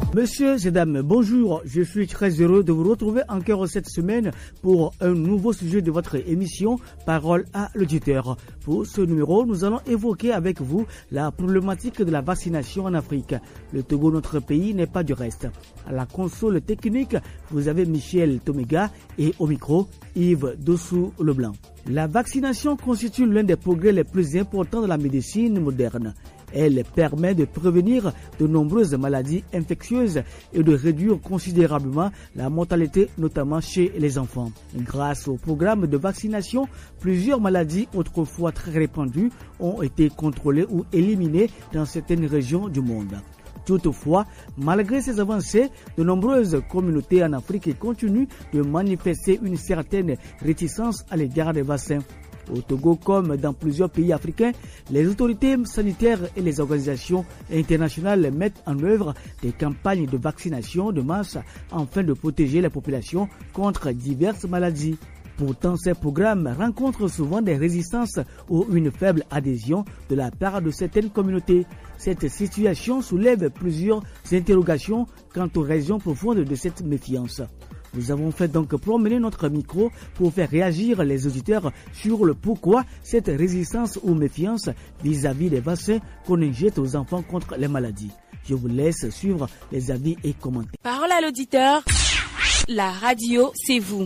Messieurs et dames, bonjour. Je suis très heureux de vous retrouver encore cette semaine pour un nouveau sujet de votre émission Parole à l'auditeur. Pour ce numéro, nous allons évoquer avec vous la problématique de la vaccination en Afrique. Le Togo, notre pays, n'est pas du reste. À la console technique, vous avez Michel Tomega et au micro, Yves Dossou-Leblanc. La vaccination constitue l'un des progrès les plus importants de la médecine moderne. Elle permet de prévenir de nombreuses maladies infectieuses et de réduire considérablement la mortalité, notamment chez les enfants. Grâce au programme de vaccination, plusieurs maladies autrefois très répandues ont été contrôlées ou éliminées dans certaines régions du monde. Toutefois, malgré ces avancées, de nombreuses communautés en Afrique continuent de manifester une certaine réticence à l'égard des vaccins. Au Togo, comme dans plusieurs pays africains, les autorités sanitaires et les organisations internationales mettent en œuvre des campagnes de vaccination de masse afin de protéger la population contre diverses maladies. Pourtant, ces programmes rencontrent souvent des résistances ou une faible adhésion de la part de certaines communautés. Cette situation soulève plusieurs interrogations quant aux raisons profondes de cette méfiance. Nous avons fait donc promener notre micro pour faire réagir les auditeurs sur le pourquoi cette résistance ou méfiance vis-à-vis des vaccins qu'on injecte aux enfants contre les maladies. Je vous laisse suivre les avis et commentaires. Parole à l'auditeur, la radio, c'est vous.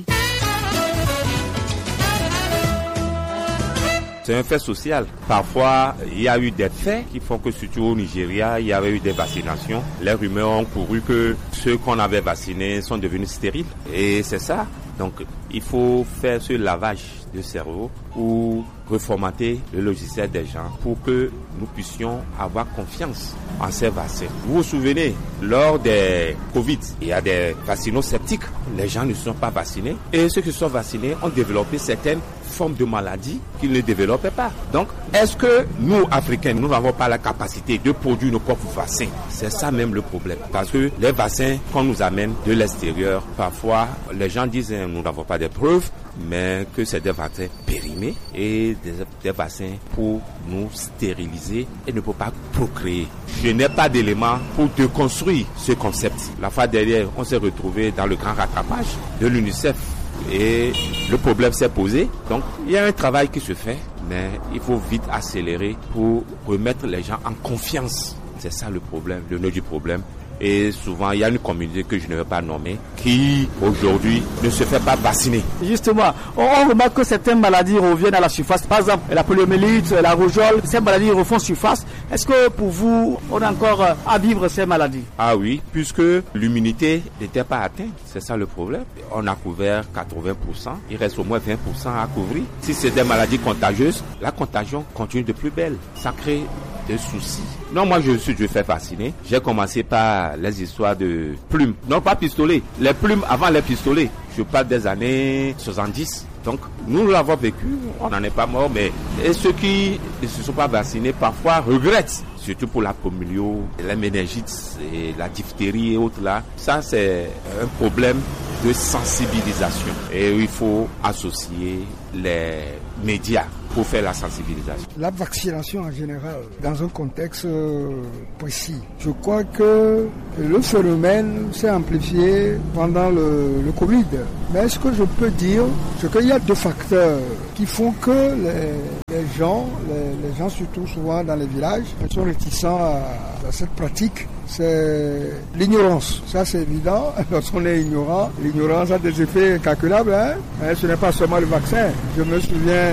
C'est un fait social. Parfois, il y a eu des faits qui font que, surtout au Nigeria, il y avait eu des vaccinations. Les rumeurs ont couru que ceux qu'on avait vaccinés sont devenus stériles. Et c'est ça. Donc, il faut faire ce lavage de cerveau ou reformater le logiciel des gens pour que nous puissions avoir confiance en ces vaccins. Vous vous souvenez, lors des Covid, il y a des vaccinosceptiques. Les gens ne sont pas vaccinés. Et ceux qui sont vaccinés ont développé certaines formes de maladies qu'ils ne développaient pas. Donc, est-ce que nous, Africains, nous n'avons pas la capacité de produire nos propres vaccins? C'est ça même le problème. Parce que les vaccins qu'on nous amène de l'extérieur, parfois, les gens disent nous n'avons pas de preuves, mais que c'est des vaccins périmés et des vaccins pour nous stériliser et ne pour pas procréer. Je n'ai pas d'éléments pour déconstruire ce concept. La fois dernière, on s'est retrouvé dans le grand rattrapage de l'UNICEF et le problème s'est posé. Donc, il y a un travail qui se fait, mais il faut vite accélérer pour remettre les gens en confiance. C'est ça le problème, le nœud du problème. Et souvent, il y a une communauté que je ne vais pas nommer qui, aujourd'hui, ne se fait pas vacciner. Justement, on remarque que certaines maladies reviennent à la surface. Par exemple, la poliomyélite, la rougeole, ces maladies refont surface. Est-ce que pour vous, on a encore à vivre ces maladies? Ah oui, puisque l'immunité n'était pas atteinte. C'est ça le problème. On a couvert 80%. Il reste au moins 20% à couvrir. Si c'est des maladies contagieuses, la contagion continue de plus belle. Ça crée des soucis. Non, moi je suis fait vacciner. J'ai commencé par les histoires de plumes. Non, pas pistolets. Les plumes avant les pistolets. Je parle des années 70. Donc, nous l'avons vécu. On n'en est pas mort. Mais et ceux qui ne se sont pas vaccinés, parfois regrettent. Surtout pour la poliomyélite, la méningite et la diphtérie et autres là. Ça, c'est un problème de sensibilisation. Et il faut associer les médias pour faire la sensibilisation. La vaccination en général, dans un contexte précis. Je crois que le phénomène s'est amplifié pendant le Covid. Mais ce que je peux dire, c'est qu'il y a deux facteurs qui font que les gens surtout souvent dans les villages, sont réticents à cette pratique. C'est l'ignorance. Ça, c'est évident. Lorsqu'on est ignorant, l'ignorance a des effets incalculables. Mais ce n'est pas seulement le vaccin. Je me souviens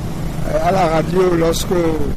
à la radio lorsque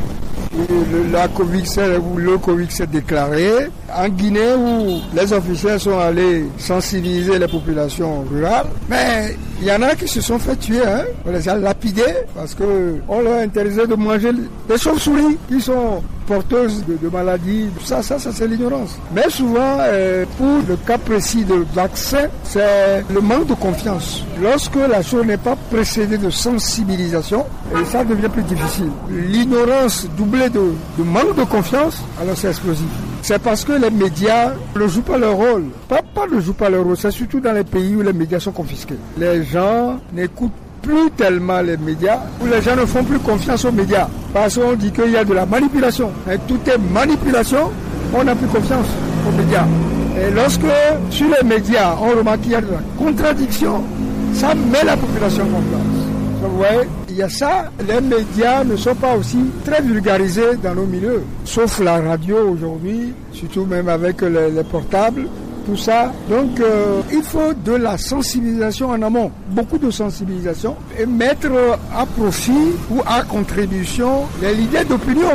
le Covid s'est déclaré en Guinée où les officiels sont allés sensibiliser les populations rurales, mais il y en a qui se sont fait tuer, on les a lapidés parce qu'on leur interdisait de manger des chauves-souris qui sont porteuses de maladies. Ça c'est l'ignorance. Mais souvent, pour le cas précis de vaccin, c'est le manque de confiance. Lorsque la chose n'est pas précédée de sensibilisation, et ça devient plus difficile. L'ignorance doublée de manque de confiance, alors c'est explosif. C'est parce que les médias ne jouent pas leur rôle. Pas ne jouent pas leur rôle, c'est surtout dans les pays où les médias sont confisqués. Les gens n'écoutent plus tellement les médias, où les gens ne font plus confiance aux médias. Parce qu'on dit qu'il y a de la manipulation. Et tout est manipulation, on n'a plus confiance aux médias. Et lorsque sur les médias, on remarque qu'il y a de la contradiction, ça met la population en place. Vous voyez, il y a ça, les médias ne sont pas aussi très vulgarisés dans nos milieux, sauf la radio aujourd'hui, surtout même avec les portables. Tout ça. Donc, il faut de la sensibilisation en amont, beaucoup de sensibilisation, et mettre à profit ou à contribution les leaders d'opinion.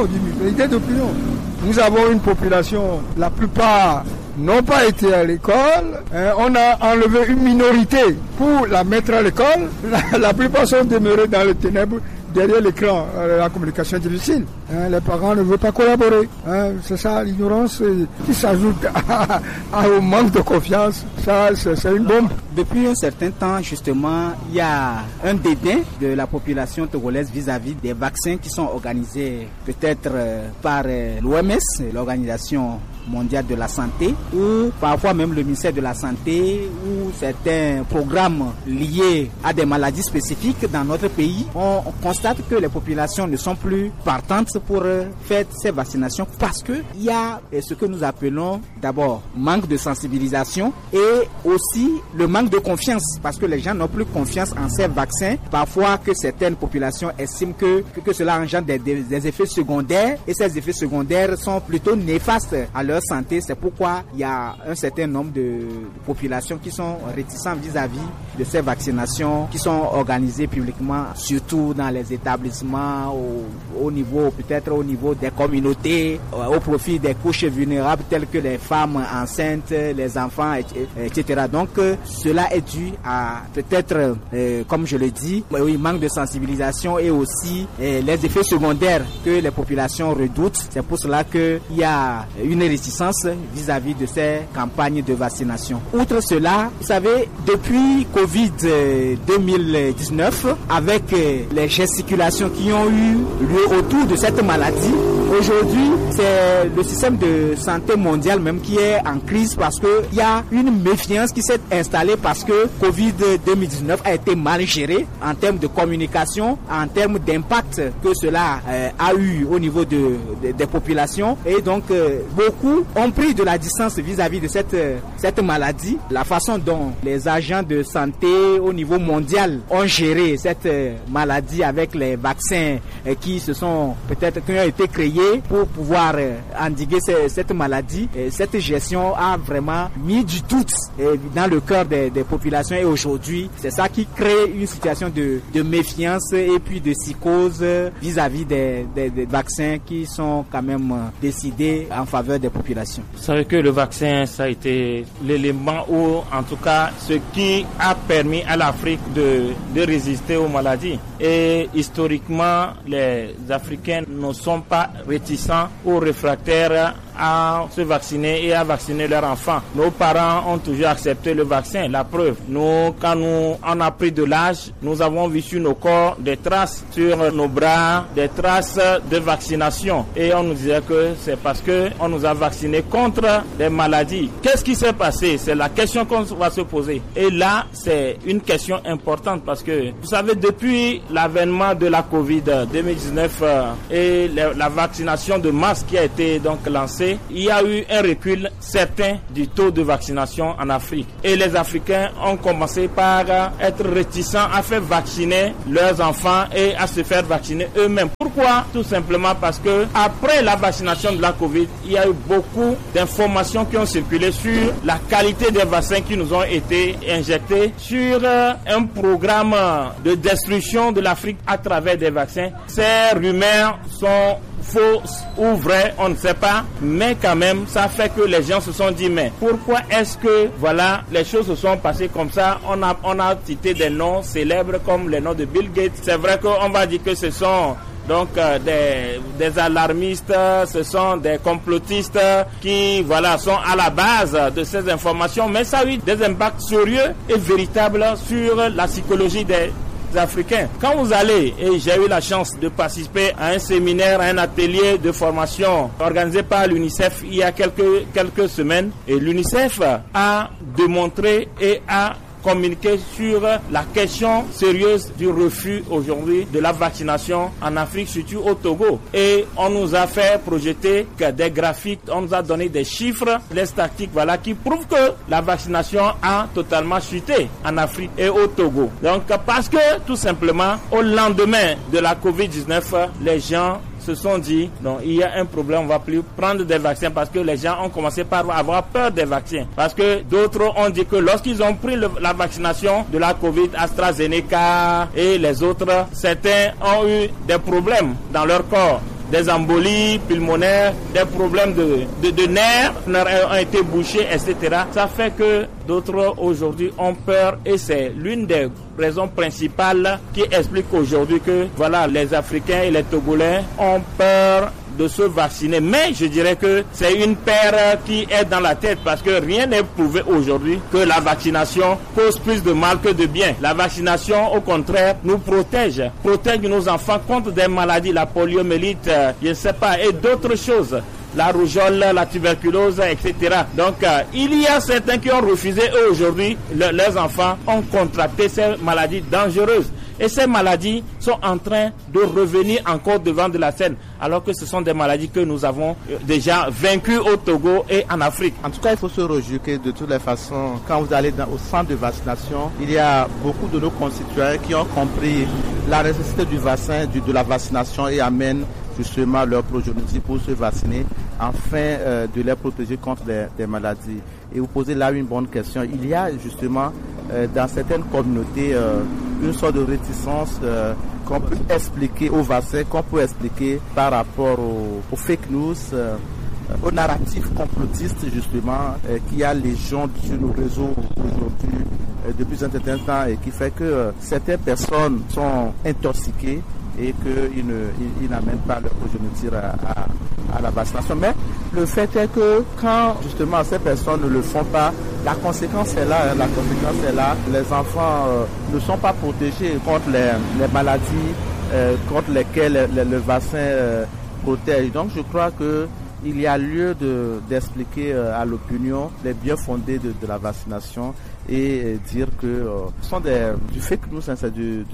Nous avons une population, la plupart n'ont pas été à l'école. On a enlevé une minorité pour la mettre à l'école. La plupart sont demeurés dans les ténèbres. Derrière l'écran, la communication est difficile. Les parents ne veulent pas collaborer. C'est ça, l'ignorance qui s'ajoute au manque de confiance. Ça, c'est une bombe. Depuis un certain temps, justement, il y a un dédain de la population togolaise vis-à-vis des vaccins qui sont organisés peut-être par l'OMS, l'Organisation mondiale de la santé, ou parfois même le ministère de la Santé, ou certains programmes liés à des maladies spécifiques dans notre pays. On constate que les populations ne sont plus partantes pour faire ces vaccinations parce que il y a ce que nous appelons d'abord manque de sensibilisation et aussi le manque de confiance parce que les gens n'ont plus confiance en ces vaccins. Parfois que certaines populations estiment que cela engendre des effets secondaires et ces effets secondaires sont plutôt néfastes à leur santé. C'est pourquoi il y a un certain nombre de populations qui sont réticentes vis-à-vis de ces vaccinations qui sont organisées publiquement, surtout dans les établissements, au niveau peut-être au niveau des communautés, au profit des couches vulnérables telles que les femmes enceintes, les enfants, etc. Donc cela est dû à peut-être, comme je le dis, oui, manque de sensibilisation et aussi les effets secondaires que les populations redoutent. C'est pour cela qu'il y a une réticence vis-à-vis de ces campagnes de vaccination. Outre cela, vous savez, depuis Covid-2019, avec les gesticulations qui ont eu lieu autour de cette maladie, aujourd'hui, c'est le système de santé mondial même qui est en crise parce qu'il y a une méfiance qui s'est installée parce que Covid-2019 a été mal géré en termes de communication, en termes d'impact que cela a eu au niveau des populations. Et donc, beaucoup ont pris de la distance vis-à-vis de cette maladie. La façon dont les agents de santé au niveau mondial ont géré cette maladie avec les vaccins qui ont été créés pour pouvoir endiguer cette maladie. Cette gestion a vraiment mis du doute dans le cœur des populations et aujourd'hui, c'est ça qui crée une situation de méfiance et puis de psychose vis-à-vis des vaccins qui sont quand même décidés en faveur des populations. Vous savez que le vaccin, ça a été l'élément ou en tout cas ce qui a permis à l'Afrique de résister aux maladies. Et historiquement, les Africains ne sont pas réticents ou réfractaires à se vacciner et à vacciner leurs enfants. Nos parents ont toujours accepté le vaccin. La preuve, quand on a pris de l'âge, nous avons vu sur nos corps des traces sur nos bras, des traces de vaccination. Et on nous disait que c'est parce que on nous a vaccinés contre des maladies. Qu'est-ce qui s'est passé? C'est la question qu'on va se poser. Et là, c'est une question importante parce que, vous savez, depuis l'avènement de la Covid-2019 et la vaccination de masse qui a été donc lancée, il y a eu un recul certain du taux de vaccination en Afrique. Et les Africains ont commencé par être réticents à faire vacciner leurs enfants et à se faire vacciner eux-mêmes. Pourquoi? Tout simplement parce que après la vaccination de la Covid, il y a eu beaucoup d'informations qui ont circulé sur la qualité des vaccins qui nous ont été injectés, sur un programme de destruction de l'Afrique à travers des vaccins. Ces rumeurs sont fausses ou vraies, on ne sait pas, mais quand même, ça fait que les gens se sont dit, mais pourquoi est-ce que, voilà, les choses se sont passées comme ça? On a cité des noms célèbres comme les noms de Bill Gates. C'est vrai qu'on va dire que ce sont donc des alarmistes, ce sont des complotistes qui sont à la base de ces informations, mais ça a eu des impacts sérieux et véritables sur la psychologie des Africains. Quand vous allez, et j'ai eu la chance de participer à un séminaire, à un atelier de formation organisé par l'UNICEF il y a quelques semaines, et l'UNICEF a démontré et a communiquer sur la question sérieuse du refus aujourd'hui de la vaccination en Afrique, surtout au Togo. Et on nous a fait projeter des graphiques, on nous a donné des chiffres, les statistiques, voilà, qui prouvent que la vaccination a totalement chuté en Afrique et au Togo. Donc, parce que, tout simplement, au lendemain de la COVID-19, les gens se sont dit, non, il y a un problème, on va plus prendre des vaccins parce que les gens ont commencé par avoir peur des vaccins. Parce que d'autres ont dit que lorsqu'ils ont pris la vaccination de la COVID, AstraZeneca et les autres, certains ont eu des problèmes dans leur corps. Des embolies pulmonaires, des problèmes de nerfs ont été bouchés, etc. Ça fait que d'autres aujourd'hui ont peur et c'est l'une des raisons principales qui explique aujourd'hui que voilà, les Africains et les Togolais ont peur de se vacciner. Mais je dirais que c'est une peur qui est dans la tête parce que rien n'est prouvé aujourd'hui que la vaccination cause plus de mal que de bien. La vaccination, au contraire, nous protège nos enfants contre des maladies, la poliomyélite, je ne sais pas, et d'autres choses. La rougeole, la tuberculose, etc. Donc, il y a certains qui ont refusé, eux aujourd'hui, leurs enfants ont contracté ces maladies dangereuses. Et ces maladies sont en train de revenir encore devant de la scène, alors que ce sont des maladies que nous avons déjà vaincues au Togo et en Afrique. En tout cas, il faut se réjouir que de toutes les façons, quand vous allez au centre de vaccination, il y a beaucoup de nos concitoyens qui ont compris la nécessité du vaccin, de la vaccination et amènent justement leur progéniture pour se vacciner afin de les protéger contre des maladies. Et vous posez là une bonne question. Il y a justement dans certaines communautés une sorte de réticence qu'on peut expliquer au vaccin, qu'on peut expliquer par rapport aux fake news, aux narratifs complotistes justement qu'il y a légion sur nos réseaux aujourd'hui depuis un certain temps et qui fait que certaines personnes sont intoxiquées et qu'ils n'amènent pas leur progéniture à la vaccination. Mais le fait est que quand justement ces personnes ne le font pas, la conséquence est là. La conséquence est là. Les enfants ne sont pas protégés contre les maladies contre lesquelles le vaccin protège. Donc je crois que il y a lieu d'expliquer à l'opinion les biens fondés de la vaccination et dire que ce sont du fake news, c'est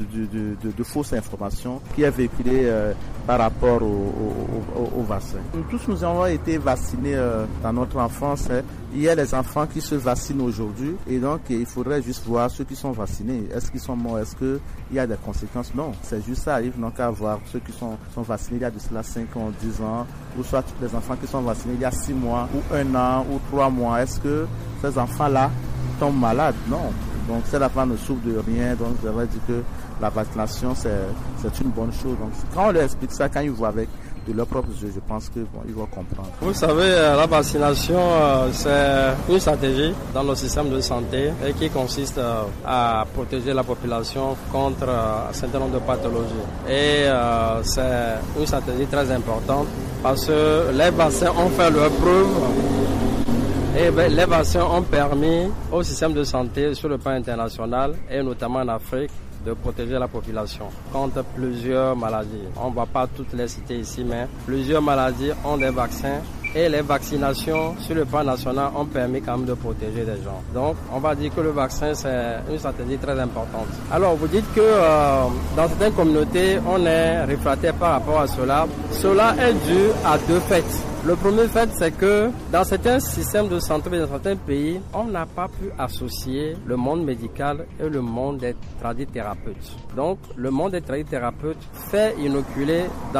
de fausses informations qui est véhiculée par rapport au vaccin. Nous tous, nous avons été vaccinés dans notre enfance. Il y a les enfants qui se vaccinent aujourd'hui et donc il faudrait juste voir ceux qui sont vaccinés. Est-ce qu'ils sont morts? Est-ce qu'il y a des conséquences? Non, c'est juste ça. Il n'y a qu'à voir ceux qui sont vaccinés il y a de cela 5 ans, 10 ans, ou soit tous les enfants qui sont vaccinés il y a 6 mois, ou 1 an, ou 3 mois. Est-ce que ces enfants-là tombent malades? Non. Donc ces enfants ne souffrent de rien. Donc je vais dire que la vaccination c'est une bonne chose. Donc quand on leur explique ça, quand ils voient avec de leurs propres yeux, je pense qu'ils vont comprendre. Vous savez, la vaccination, c'est une stratégie dans le système de santé et qui consiste à protéger la population contre un certain nombre de pathologies. Et c'est une stratégie très importante parce que les vaccins ont fait leur preuve. Et les vaccins ont permis au système de santé sur le plan international et notamment en Afrique de protéger la population contre plusieurs maladies. On ne va pas toutes les citer ici, mais plusieurs maladies ont des vaccins et les vaccinations sur le plan national ont permis quand même de protéger les gens. Donc, on va dire que le vaccin, c'est une stratégie très importante. Alors, vous dites que dans certaines communautés, on est réfractaire par rapport à cela. Cela est dû à deux faits. Le premier fait, c'est que dans certains systèmes de santé, dans certains pays, on n'a pas pu associer le monde médical et le monde des tradithérapeutes. Donc, le monde des tradithérapeutes fait inoculer dans